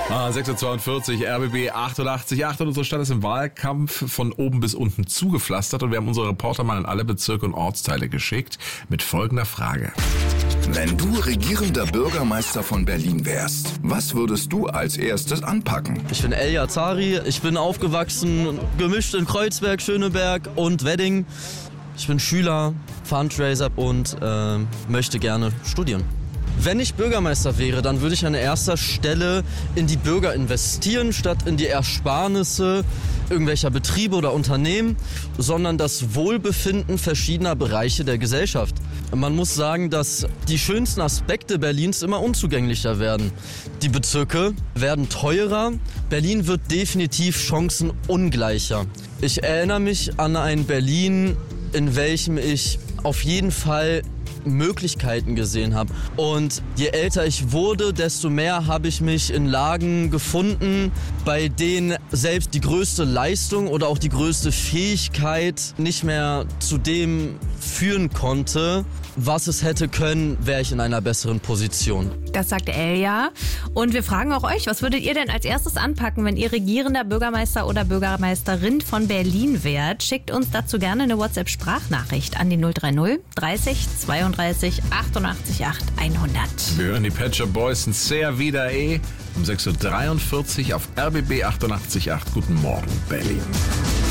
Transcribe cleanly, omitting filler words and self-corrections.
6:42 Uhr, RBB 88.8 und unsere Stadt ist im Wahlkampf von oben bis unten zugepflastert und wir haben unsere Reporter mal in alle Bezirke und Ortsteile geschickt mit folgender Frage. Wenn du regierender Bürgermeister von Berlin wärst, was würdest du als erstes anpacken? Ich bin Elia Zari, ich bin aufgewachsen, gemischt in Kreuzberg, Schöneberg und Wedding. Ich bin Schüler, Fundraiser und möchte gerne studieren. Wenn ich Bürgermeister wäre, dann würde ich an erster Stelle in die Bürger investieren, statt in die Ersparnisse irgendwelcher Betriebe oder Unternehmen, sondern das Wohlbefinden verschiedener Bereiche der Gesellschaft. Man muss sagen, dass die schönsten Aspekte Berlins immer unzugänglicher werden. Die Bezirke werden teurer, Berlin wird definitiv chancenungleicher. Ich erinnere mich an ein Berlin, in welchem ich auf jeden Fall Möglichkeiten gesehen habe. Und je älter ich wurde, desto mehr habe ich mich in Lagen gefunden, bei denen selbst die größte Leistung oder auch die größte Fähigkeit nicht mehr zu dem führen konnte, was es hätte können, wäre ich in einer besseren Position. Das sagt Elia. Und wir fragen auch euch, was würdet ihr denn als erstes anpacken, wenn ihr regierender Bürgermeister oder Bürgermeisterin von Berlin wärt? Schickt uns dazu gerne eine WhatsApp-Sprachnachricht an die 030 30 32 88 8 100. Wir hören die Pet Shop Boys in Sehr wieder um 6:43 Uhr auf RBB 88.8. Guten Morgen, Berlin.